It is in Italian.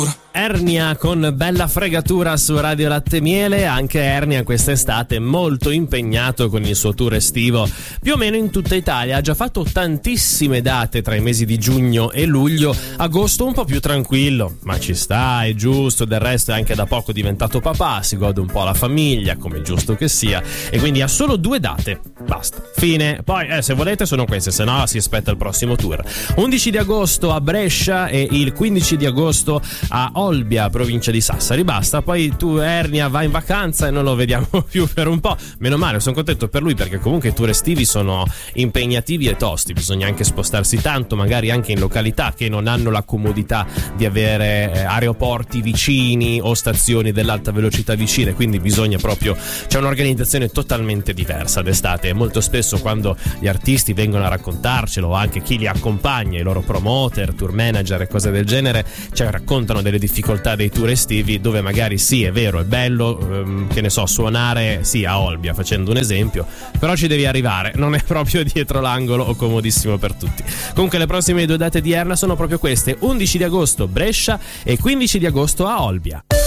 Ernia con Bella Fregatura su Radio Latte Miele. Anche Ernia quest'estate molto impegnato con il suo tour estivo più o meno in tutta Italia. Ha già fatto tantissime date tra i mesi di giugno e luglio. Agosto un po' più tranquillo, ma ci sta, è giusto. Del resto è anche da poco diventato papà, si gode un po' la famiglia, come è giusto che sia, e quindi ha solo 2 date, basta, fine. Poi se volete sono queste, se no si aspetta il prossimo tour. 11 di agosto a Brescia e il 15 di agosto a Olbia, provincia di Sassari, basta. Poi tu, Ernia, vai in vacanza e non lo vediamo più per un po'. Meno male, sono contento per lui, perché comunque i tour estivi sono impegnativi e tosti, bisogna anche spostarsi tanto, magari anche in località che non hanno la comodità di avere aeroporti vicini o stazioni dell'alta velocità vicine, quindi bisogna proprio, c'è un'organizzazione totalmente diversa d'estate. E molto spesso quando gli artisti vengono a raccontarcelo, o anche chi li accompagna, i loro promoter, tour manager e cose del genere, cioè raccontano delle difficoltà dei tour estivi, dove magari sì, è vero, è bello, che ne so, suonare sì a Olbia, facendo un esempio, però ci devi arrivare, non è proprio dietro l'angolo o comodissimo per tutti. Comunque le prossime 2 date di Ernia sono proprio queste: 11 di agosto Brescia e 15 di agosto a Olbia.